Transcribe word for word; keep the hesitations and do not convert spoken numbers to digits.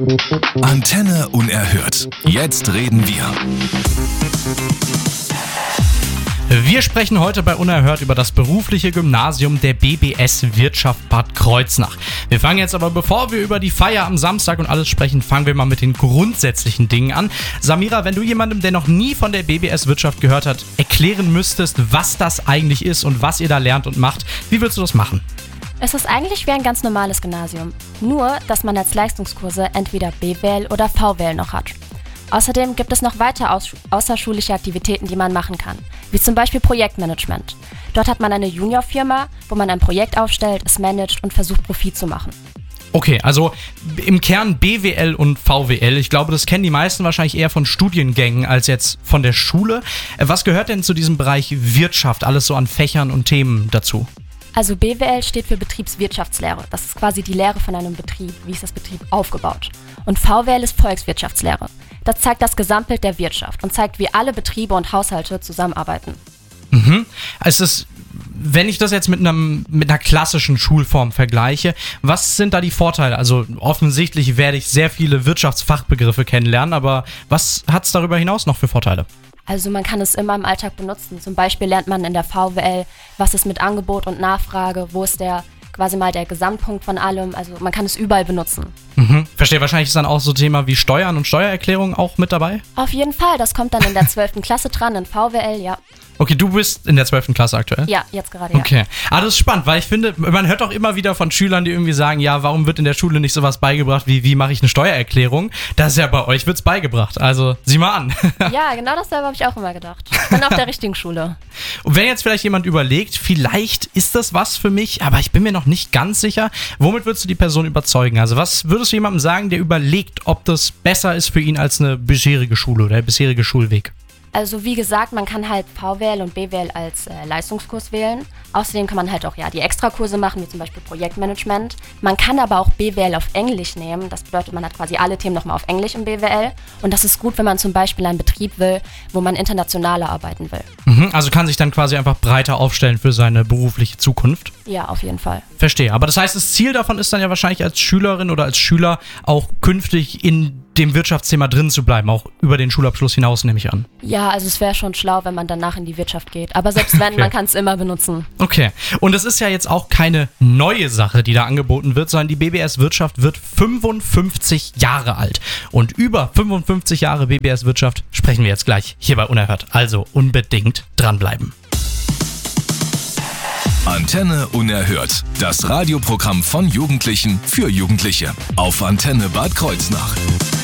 Antenne Unerhört. Jetzt reden wir. Wir sprechen heute bei Unerhört über das berufliche Gymnasium der B B S Wirtschaft Bad Kreuznach. Wir fangen jetzt aber, bevor wir über die Feier am Samstag und alles sprechen, fangen wir mal mit den grundsätzlichen Dingen an. Samira, wenn du jemandem, der noch nie von der B B S Wirtschaft gehört hat, erklären müsstest, was das eigentlich ist und was ihr da lernt und macht, wie würdest du das machen? Es ist eigentlich wie ein ganz normales Gymnasium, nur dass man als Leistungskurse entweder B W L oder V W L noch hat. Außerdem gibt es noch weitere aus- außerschulische Aktivitäten, die man machen kann, wie zum Beispiel Projektmanagement. Dort hat man eine Juniorfirma, wo man ein Projekt aufstellt, es managt und versucht, Profit zu machen. Okay, also im Kern B W L und V W L. Ich glaube, das kennen die meisten wahrscheinlich eher von Studiengängen als jetzt von der Schule. Was gehört denn zu diesem Bereich Wirtschaft, alles so an Fächern und Themen dazu? Also B W L steht für Betriebswirtschaftslehre. Das ist quasi die Lehre von einem Betrieb. Wie ist das Betrieb aufgebaut? Und V W L ist Volkswirtschaftslehre. Das zeigt das Gesamtbild der Wirtschaft und zeigt, wie alle Betriebe und Haushalte zusammenarbeiten. Mhm. Es ist, wenn ich das jetzt mit, einem, mit einer klassischen Schulform vergleiche, was sind da die Vorteile? Also offensichtlich werde ich sehr viele Wirtschaftsfachbegriffe kennenlernen, aber was hat es darüber hinaus noch für Vorteile? Also man kann es immer im Alltag benutzen. Zum Beispiel lernt man in der V W L, was ist mit Angebot und Nachfrage, wo ist der quasi mal der Gesamtpunkt von allem. Also man kann es überall benutzen. Mhm. Verstehe, wahrscheinlich ist dann auch so Thema wie Steuern und Steuererklärung auch mit dabei? Auf jeden Fall, das kommt dann in der zwölften Klasse dran, in V W L, ja. Okay, du bist in der zwölften Klasse aktuell? Ja, jetzt gerade, ja. Okay. Ah, das ist spannend, weil ich finde, man hört auch immer wieder von Schülern, die irgendwie sagen, ja, warum wird in der Schule nicht sowas beigebracht, wie, wie mache ich eine Steuererklärung? Das ist ja bei euch, wird's beigebracht. Also, sieh mal an. Ja, genau dasselbe habe ich auch immer gedacht. Ich bin auf der richtigen Schule. Und wenn jetzt vielleicht jemand überlegt, vielleicht ist das was für mich, aber ich bin mir noch nicht ganz sicher, womit würdest du die Person überzeugen? Also, was würdest du jemandem sagen, der überlegt, ob das besser ist für ihn als eine bisherige Schule oder der bisherige Schulweg? Also wie gesagt, man kann halt V W L und B W L als äh, Leistungskurs wählen. Außerdem kann man halt auch ja die Extrakurse machen, wie zum Beispiel Projektmanagement. Man kann aber auch B W L auf Englisch nehmen. Das bedeutet, man hat quasi alle Themen nochmal auf Englisch im B W L. Und das ist gut, wenn man zum Beispiel einen Betrieb will, wo man internationaler arbeiten will. Mhm, also kann sich dann quasi einfach breiter aufstellen für seine berufliche Zukunft? Ja, auf jeden Fall. Verstehe. Aber das heißt, das Ziel davon ist dann ja wahrscheinlich als Schülerin oder als Schüler auch künftig in dem Wirtschaftsthema drin zu bleiben, auch über den Schulabschluss hinaus, nehme ich an. Ja, also es wäre schon schlau, wenn man danach in die Wirtschaft geht. Aber selbst wenn, Okay. man kann es immer benutzen. Okay. Und es ist ja jetzt auch keine neue Sache, die da angeboten wird, sondern die B B S Wirtschaft wird fünfundfünfzig Jahre alt. Und über fünfundfünfzig Jahre B B S Wirtschaft sprechen wir jetzt gleich hier bei Unerhört. Also unbedingt dranbleiben. Antenne Unerhört. Das Radioprogramm von Jugendlichen für Jugendliche. Auf Antenne Bad Kreuznach.